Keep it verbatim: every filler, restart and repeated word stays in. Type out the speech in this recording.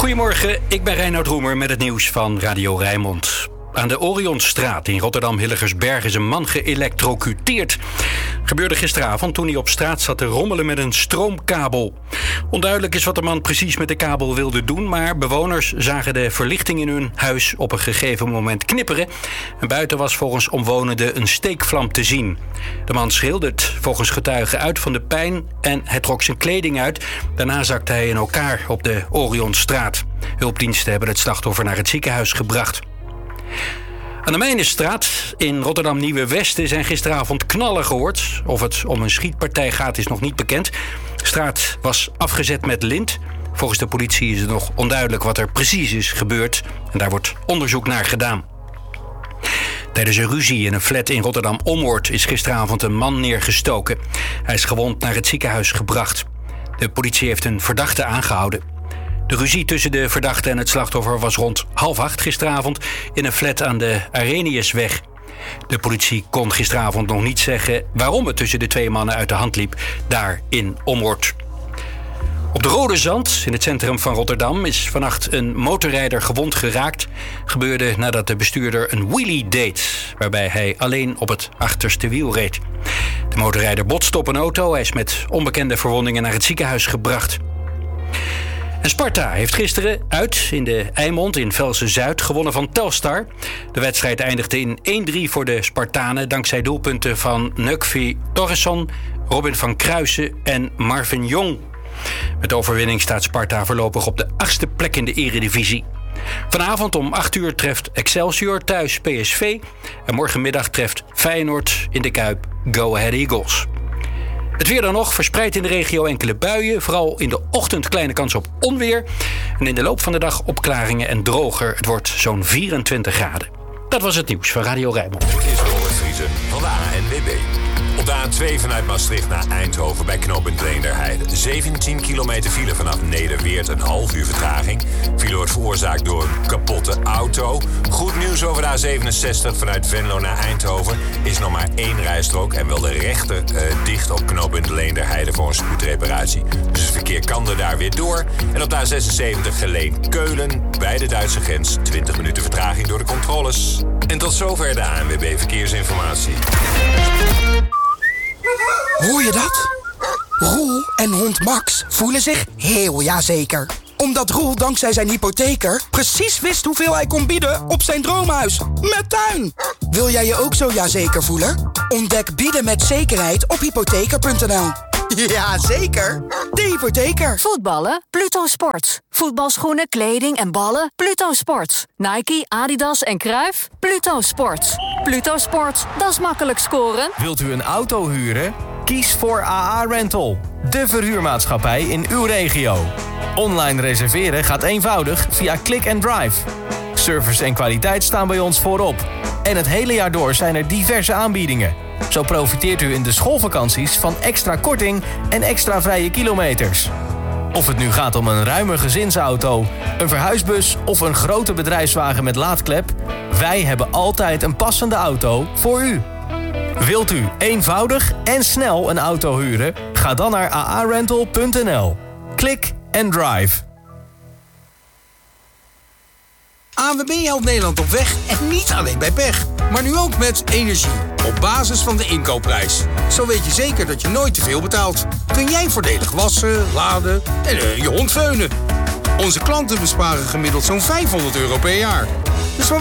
Goedemorgen, ik ben Reinoud Roemer met het nieuws van Radio Rijnmond. Aan de Orionstraat in Rotterdam-Hilligersberg is een man geëlektrocuteerd. Gebeurde gisteravond toen hij op straat zat te rommelen met een stroomkabel. Onduidelijk is wat de man precies met de kabel wilde doen, maar bewoners zagen de verlichting in hun huis op een gegeven moment knipperen. En buiten was volgens omwonenden een steekvlam te zien. De man schreeuwde volgens getuigen uit van de pijn en hij trok zijn kleding uit. Daarna zakte hij in elkaar op de Orionstraat. Hulpdiensten hebben het slachtoffer naar het ziekenhuis gebracht. Aan de Mijnenstraat in Rotterdam-Nieuwe-Westen zijn gisteravond knallen gehoord. Of het om een schietpartij gaat is nog niet bekend. De straat was afgezet met lint. Volgens de politie is het nog onduidelijk wat er precies is gebeurd. En daar wordt onderzoek naar gedaan. Tijdens een ruzie in een flat in Rotterdam-Ommoord is gisteravond een man neergestoken. Hij is gewond naar het ziekenhuis gebracht. De politie heeft een verdachte aangehouden. De ruzie tussen de verdachte en het slachtoffer was rond half acht gisteravond in een flat aan de Arrheniusweg. De politie kon gisteravond nog niet zeggen waarom het tussen de twee mannen uit de hand liep daar in Ommoord. Op de Rode Zand, in het centrum van Rotterdam, is vannacht een motorrijder gewond geraakt. Gebeurde nadat de bestuurder een wheelie deed, waarbij hij alleen op het achterste wiel reed. De motorrijder botste op een auto. Hij is met onbekende verwondingen naar het ziekenhuis gebracht. En Sparta heeft gisteren uit in de Eimond in Velsen-Zuid gewonnen van Telstar. De wedstrijd eindigde in één drie voor de Spartanen dankzij doelpunten van Nökvi Torresson, Robin van Kruijsen en Marvin Jong. Met de overwinning staat Sparta voorlopig op de achtste plek in de Eredivisie. Vanavond om acht uur treft Excelsior thuis P S V. En morgenmiddag treft Feyenoord in de Kuip Go Ahead Eagles. Het weer dan nog, verspreid in de regio enkele buien. Vooral in de ochtend kleine kans op onweer. En in de loop van de dag opklaringen en droger. Het wordt zo'n vierentwintig graden. Dat was het nieuws van Radio Rijnmond. Het is Robert Vriesen van de A N W B. Op de A twee vanuit Maastricht naar Eindhoven bij knooppunt Leenderheide. zeventien kilometer file vanaf Nederweert, een half uur vertraging. File wordt veroorzaakt door een kapotte auto. Goed nieuws over de A zevenenzestig vanuit Venlo naar Eindhoven. Is nog maar één rijstrook en wel de rechter uh, dicht op knooppunt Leenderheide voor een spoedreparatie. Dus het verkeer kan er daar weer door. En op de A zesenzeventig Geleen-Keulen bij de Duitse grens. twintig minuten vertraging door de controles. En tot zover de A N W B Verkeersinformatie. Hoor je dat? Roel en hond Max voelen zich heel jazeker. Omdat Roel dankzij zijn hypotheker precies wist hoeveel hij kon bieden op zijn droomhuis. Met tuin! Wil jij je ook zo jazeker voelen? Ontdek bieden met zekerheid op hypotheker punt n l. Ja, zeker. De hypotheker. Voetballen? Pluto Sports. Voetbalschoenen, kleding en ballen? Pluto Sports. Nike, Adidas en Cruijff? Pluto Sports. Pluto Sports, dat is makkelijk scoren. Wilt u een auto huren? Kies voor A A Rental. De verhuurmaatschappij in uw regio. Online reserveren gaat eenvoudig via Click and Drive. Service en kwaliteit staan bij ons voorop. En het hele jaar door zijn er diverse aanbiedingen. Zo profiteert u in de schoolvakanties van extra korting en extra vrije kilometers. Of het nu gaat om een ruime gezinsauto, een verhuisbus of een grote bedrijfswagen met laadklep, wij hebben altijd een passende auto voor u. Wilt u eenvoudig en snel een auto huren? Ga dan naar a a rental punt n l. Click and drive. A N W B helpt Nederland op weg en niet alleen bij pech. Maar nu ook met energie. Op basis van de inkoopprijs. Zo weet je zeker dat je nooit te veel betaalt. Kun jij voordelig wassen, laden en uh, je hond veunen. Onze klanten besparen gemiddeld zo'n vijfhonderd euro per jaar. Dus